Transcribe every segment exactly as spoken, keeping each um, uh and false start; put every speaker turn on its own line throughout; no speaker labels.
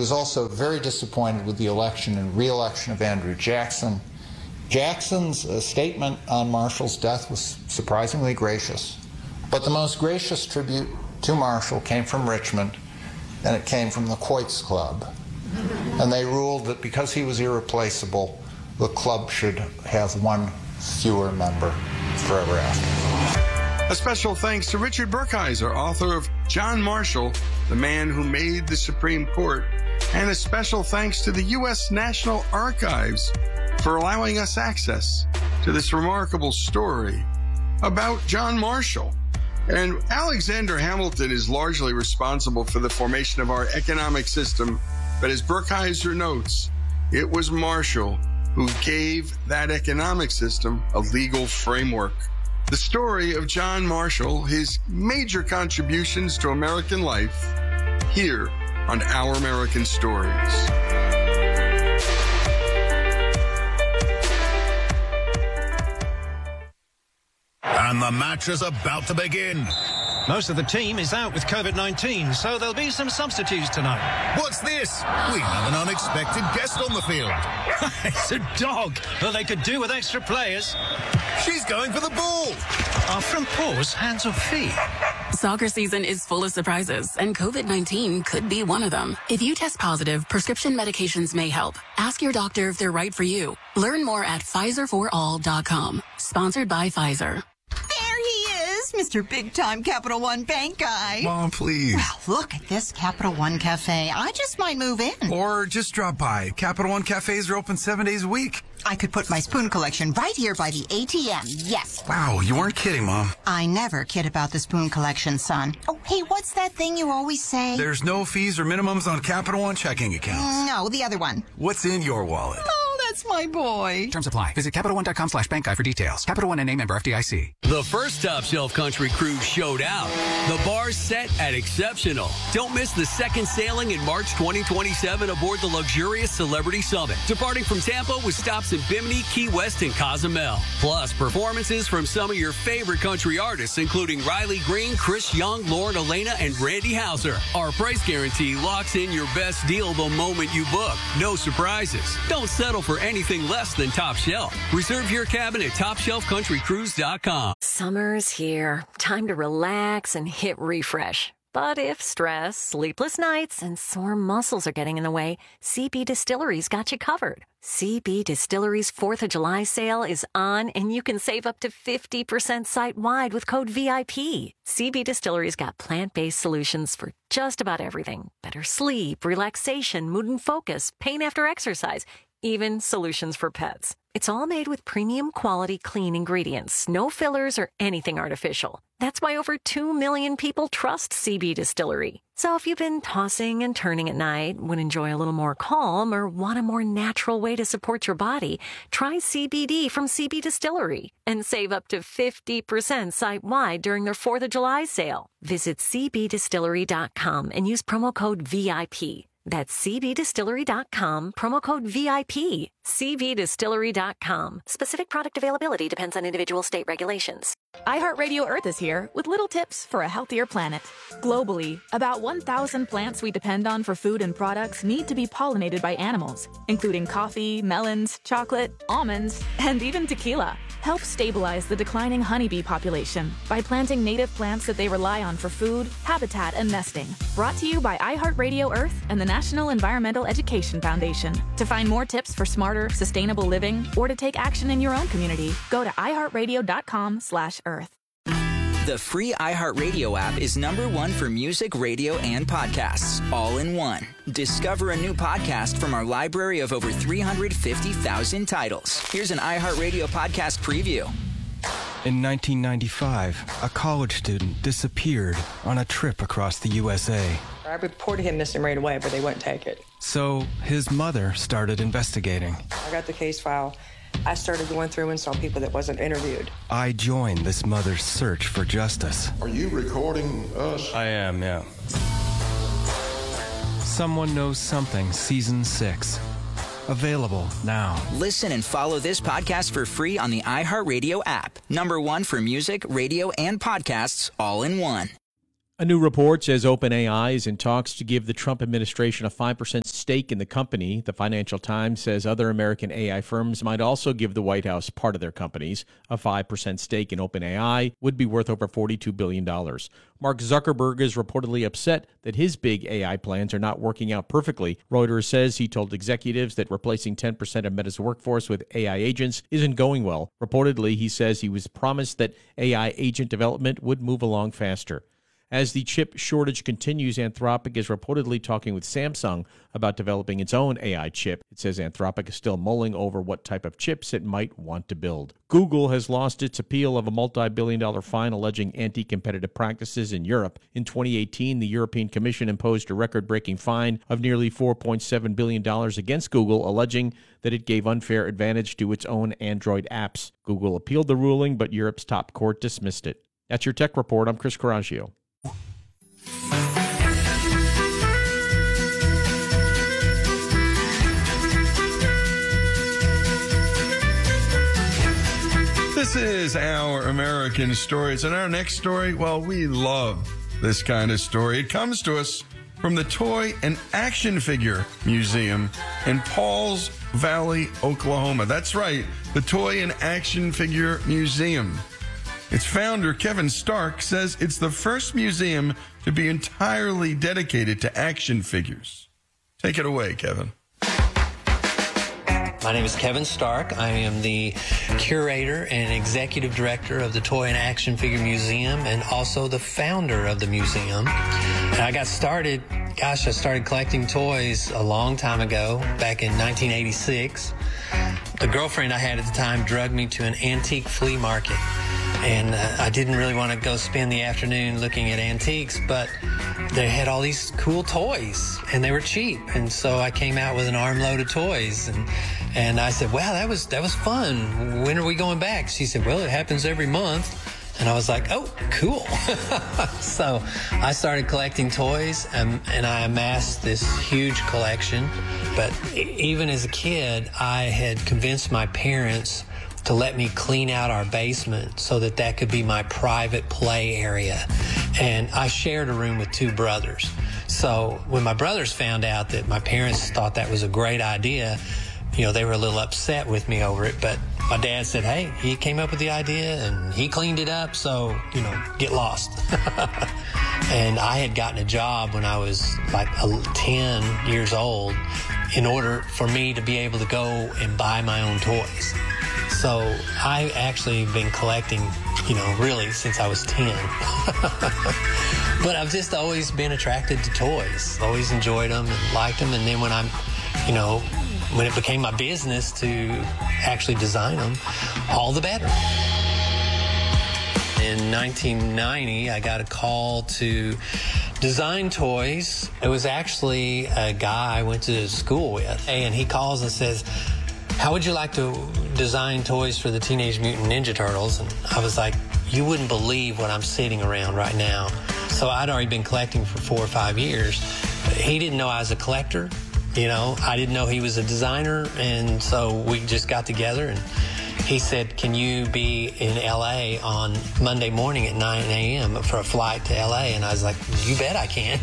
was also very disappointed with the election and re-election of Andrew Jackson. Jackson's uh, statement on Marshall's death was surprisingly gracious, but the most gracious tribute to Marshall came from Richmond, and it came from the Quoits Club. And they ruled that because he was irreplaceable, the club should have one fewer member forever after.
A special thanks to Richard Burkheiser, author of John Marshall, the Man Who Made the Supreme Court, and a special thanks to the U S National Archives for allowing us access to this remarkable story about John Marshall. And Alexander Hamilton is largely responsible for the formation of our economic system, but as Burkheiser notes, it was Marshall who gave that economic system a legal framework. The story of John Marshall, his major contributions to American life, here on Our American Stories.
And the match is about to begin.
Most of the team is out with COVID nineteen, so there'll be some substitutes tonight.
What's this? We have an unexpected guest on the field.
It's a dog. Well, they could do with extra players.
She's going for the ball.
Are front paws hands or feet?
Soccer season is full of surprises, and COVID nineteen could be one of them. If you test positive, prescription medications may help. Ask your doctor if they're right for you. Learn more at Pfizer for all dot com. Sponsored by Pfizer.
Mister Big-Time Capital One Bank guy.
Mom, please.
Well, look at this Capital One Cafe. I just might move in.
Or just drop by. Capital One cafes are open seven days a week.
I could put my spoon collection right here by the A T M. Yes.
Wow, you weren't kidding, Mom.
I never kid about the spoon collection, son. Oh, hey, what's that thing you always say?
There's no fees or minimums on Capital One checking accounts.
No, the other one.
What's in your wallet?
Oh, that's my boy.
Terms apply. Visit Capital One dot com slash bank guide for details. Capital One N A member F D I C.
The first Top Shelf Country Cruise showed out. The bar's set at Exceptional. Don't miss the second sailing in March twenty twenty-seven aboard the luxurious Celebrity Summit, departing from Tampa with stops in Bimini, Key West, and Cozumel. Plus, performances from some of your favorite country artists, including Riley Green, Chris Young, Lauren Elena, and Randy Houser. Our price guarantee locks in your best deal the moment you book. No surprises. Don't settle for anything less than Top Shelf. Reserve your cabin at top shelf country cruise dot com.
Summer's here. Time to relax and hit refresh. But if stress, sleepless nights, and sore muscles are getting in the way, C B Distillery's got you covered. C B Distillery's fourth of July sale is on, and you can save up to fifty percent site-wide with code V I P. C B Distillery's got plant-based solutions for just about everything. Better sleep, relaxation, mood and focus, pain after exercise, even solutions for pets. It's all made with premium quality clean ingredients, no fillers or anything artificial. That's why over two million people trust C B Distillery. So if you've been tossing and turning at night, would enjoy a little more calm, or want a more natural way to support your body, try C B D from C B Distillery and save up to fifty percent site-wide during their fourth of July sale. Visit c b distillery dot com and use promo code V I P. That's c b distillery dot com, promo code V I P. c b distillery dot com. Specific product availability depends on individual state regulations.
iHeartRadio Earth is here with little tips for a healthier planet. Globally, about one thousand plants we depend on for food and products need to be pollinated by animals, including coffee, melons, chocolate, almonds, and even tequila. Help stabilize the declining honeybee population by planting native plants that they rely on for food, habitat, and nesting. Brought to you by iHeartRadio Earth and the National Environmental Education Foundation. To find more tips for smarter, sustainable living, or to take action in your own community, go to i heart radio dot com slash earth.
The free iHeartRadio app is number one for music, radio, and podcasts, all in one. Discover a new podcast from our library of over three hundred fifty thousand titles. Here's an iHeartRadio podcast preview.
In nineteen ninety-five, a college student disappeared on a trip across the U S A.
I reported him missing right away, but they wouldn't take it.
So his mother started investigating.
I got the case file. I started going through and saw people that wasn't interviewed.
I joined this mother's search for justice.
Are you recording us?
I am, yeah. Someone Knows Something, Season six. Available now.
Listen and follow this podcast for free on the iHeartRadio app. Number one for music, radio, and podcasts, all in one.
A new report says OpenAI is in talks to give the Trump administration a five percent stake in the company. The Financial Times says other American A I firms might also give the White House part of their companies. A five percent stake in OpenAI would be worth over forty-two billion dollars. Mark Zuckerberg is reportedly upset that his big A I plans are not working out perfectly. Reuters says he told executives that replacing ten percent of Meta's workforce with A I agents isn't going well. Reportedly, he says he was promised that A I agent development would move along faster. As the chip shortage continues, Anthropic is reportedly talking with Samsung about developing its own A I chip. It says Anthropic is still mulling over what type of chips it might want to build. Google has lost its appeal of a multi-billion dollar fine alleging anti-competitive practices in Europe. In twenty eighteen, the European Commission imposed a record-breaking fine of nearly four point seven billion dollars against Google, alleging that it gave unfair advantage to its own Android apps. Google appealed the ruling, but Europe's top court dismissed it. That's your Tech Report. I'm Chris Coraggio.
This is Our American Stories. And our next story, well, we love this kind of story. It comes to us from the Toy and Action Figure Museum in Pauls Valley, Oklahoma. That's right, the Toy and Action Figure Museum. Its founder, Kevin Stark, says it's the first museum to be entirely dedicated to action figures. Take it away, Kevin.
My name is Kevin Stark. I am the curator and executive director of the Toy and Action Figure Museum and also the founder of the museum. And I got started, gosh, I started collecting toys a long time ago, back in nineteen eighty-six. The girlfriend I had at the time drugged me to an antique flea market. And uh, I didn't really want to go spend the afternoon looking at antiques, but they had all these cool toys, and they were cheap. And so I came out with an armload of toys, and and I said, wow, that was that was fun. When are we going back? She said, well, it happens every month. And I was like, oh, cool. So I started collecting toys, and, and I amassed this huge collection. But even as a kid, I had convinced my parents to let me clean out our basement so that that could be my private play area. And I shared a room with two brothers. So when my brothers found out that my parents thought that was a great idea, you know, they were a little upset with me over it. But my dad said, hey, he came up with the idea and he cleaned it up, so, you know, get lost. And I had gotten a job when I was like ten years old in order for me to be able to go and buy my own toys. So I actually been collecting, you know, really since I was ten. But I've just always been attracted to toys. Always enjoyed them and liked them. And then when I'm, you know, when it became my business to actually design them, all the better. In nineteen ninety, I got a call to design toys. It was actually a guy I went to school with. And he calls and says, how would you like to design toys for the Teenage Mutant Ninja Turtles? And I was like, you wouldn't believe what I'm sitting around right now. So I'd already been collecting for four or five years. He didn't know I was a collector. You know, I didn't know he was a designer. And so we just got together, and he said, can you be in L A on Monday morning at nine a.m. for a flight to L A? And I was like, you bet I can.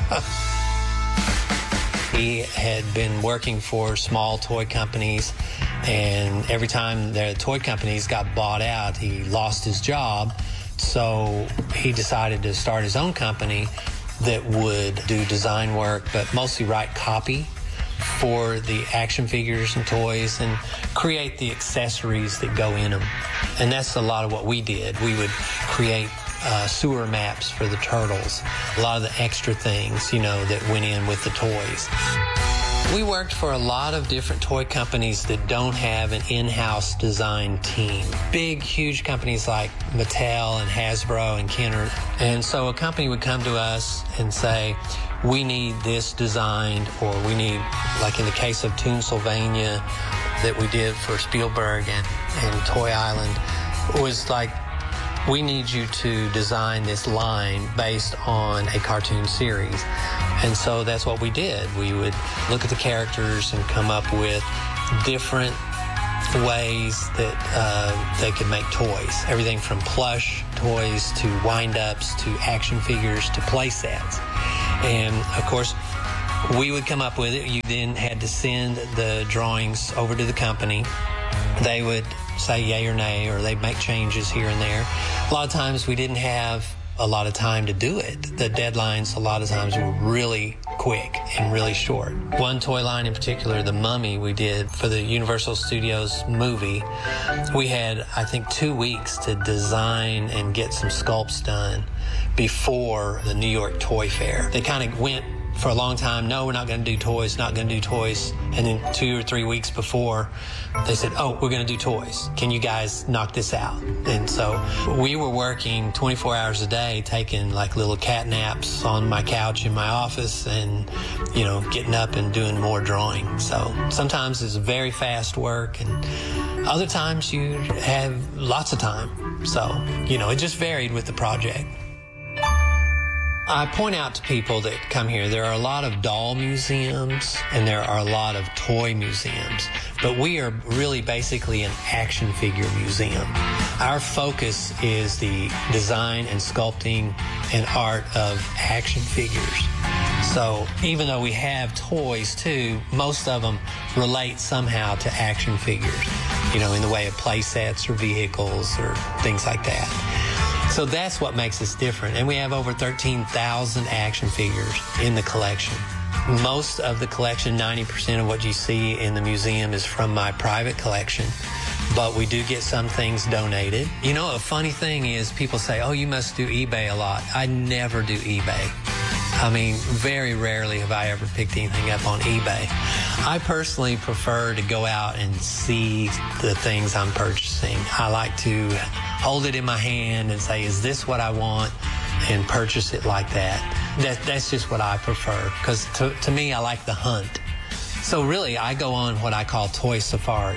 He had been working for small toy companies, and every time the toy companies got bought out, he lost his job. So he decided to start his own company that would do design work, but mostly write copy for the action figures and toys and create the accessories that go in them. And that's a lot of what we did. We would create uh, sewer maps for the turtles, a lot of the extra things, you know, that went in with the toys. We worked for a lot of different toy companies that don't have an in-house design team. Big, huge companies like Mattel and Hasbro and Kenner. And so a company would come to us and say, we need this designed, or we need, like in the case of Toonsylvania that we did for Spielberg and, and Toy Island, it was like, we need you to design this line based on a cartoon series. And so that's what we did. We would look at the characters and come up with different ways that uh, they could make toys. Everything from plush toys to wind-ups to action figures to play sets. And of course, We would come up with it. You then had to send the drawings over to the company. They would say yay or nay, or they'd make changes here and there. A lot of times we didn't have a lot of time to do it. The deadlines a lot of times were really quick and really short. One toy line in particular, the Mummy, we did for the Universal Studios movie. We had, I think, two weeks to design and get some sculpts done before the New York Toy Fair. They kind of went for a long time, no, we're not going to do toys, not going to do toys. And then two or three weeks before, they said, oh, we're going to do toys. Can you guys knock this out? And so we were working twenty-four hours a day, taking like little cat naps on my couch in my office and, you know, getting up and doing more drawing. So sometimes it's very fast work, and other times you have lots of time. So, you know, it just varied with the project. I point out to people that come here, there are a lot of doll museums and there are a lot of toy museums, but we are really basically an action figure museum. Our focus is the design and sculpting and art of action figures. So even though we have toys too, most of them relate somehow to action figures, you know, in the way of play sets or vehicles or things like that. So that's what makes us different. And we have over thirteen thousand action figures in the collection. Most of the collection, ninety percent of what you see in the museum is from my private collection. But we do get some things donated. You know, a funny thing is people say, oh, you must do eBay a lot. I never do eBay. I mean, very rarely have I ever picked anything up on eBay. I personally prefer to go out and see the things I'm purchasing. I like to hold it in my hand and say, is this what I want? And purchase it like that. that that's just what I prefer, because to, to me, I like the hunt. So really, I go on what I call Toy Safari.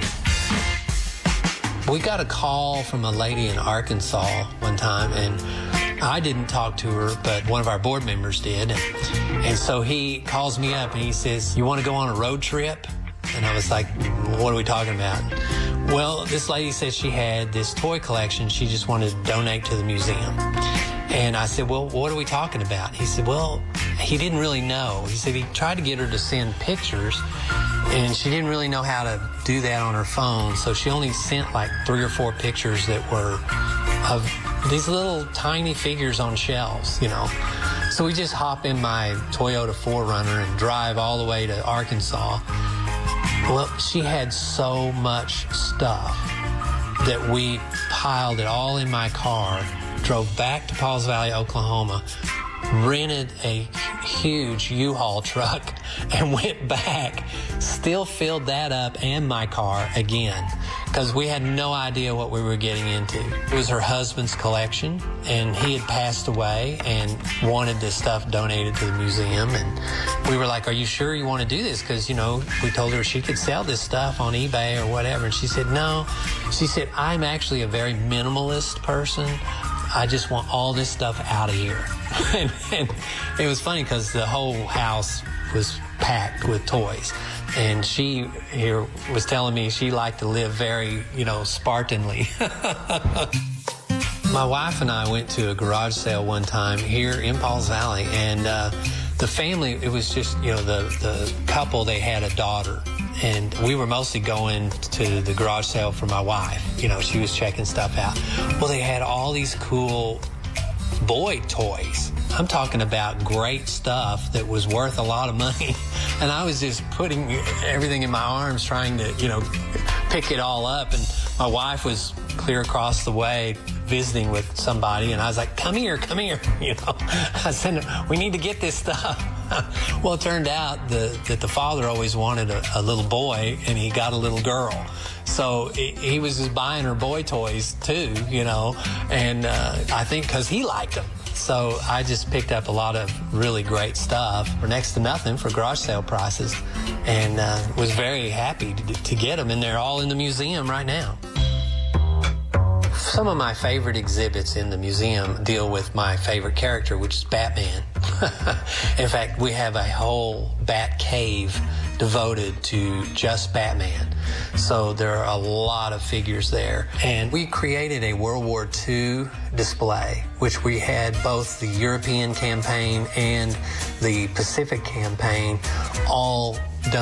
We got a call from a lady in Arkansas one time, and I didn't talk to her, but one of our board members did. And so he calls me up and he says, you want to go on a road trip? And I was like, what are we talking about? Well, this lady said she had this toy collection she just wanted to donate to the museum. And I said, well, what are we talking about? He said, well, he didn't really know. He said he tried to get her to send pictures, and she didn't really know how to do that on her phone. So she only sent like three or four pictures that were of these little tiny figures on shelves, you know. So we just hop in my Toyota four runner and drive all the way to Arkansas. Well, she had so much stuff that we piled it all in my car, drove back to Pauls Valley, Oklahoma, rented a huge U-Haul truck, and went back, still filled that up and my car again, because we had no idea what we were getting into. It was her husband's collection, and he had passed away and wanted this stuff donated to the museum. And we were like, are you sure you want to do this? Because, you know, we told her she could sell this stuff on eBay or whatever. And she said, no. She said, I'm actually a very minimalist person. I just want all this stuff out of here. and, and it was funny because the whole house was packed with toys. And she here was telling me she liked to live very, you know, Spartanly. My wife and I went to a garage sale one time here in Pauls Valley, and uh, the family, it was just, you know, the, the couple, they had a daughter. And we were mostly going to the garage sale for my wife. You know, she was checking stuff out. Well, they had all these cool boy toys. I'm talking about great stuff that was worth a lot of money. And I was just putting everything in my arms trying to, you know, pick it all up. And my wife was clear across the way visiting with somebody. And I was like, come here, come here. You know, I said, we need to get this stuff. Well, it turned out the, that the father always wanted a, a little boy, and he got a little girl. So it, he was just buying her boy toys, too, you know, and uh, I think because he liked them. So I just picked up a lot of really great stuff for next to nothing for garage sale prices, and uh, was very happy to, to get them, and they're all in the museum right now. Some of my favorite exhibits in the museum deal with my favorite character, which is Batman. In fact, we have a whole Bat cave devoted to just Batman. So there are a lot of figures there. And we created a World War Two display, which we had both the European campaign and the Pacific campaign all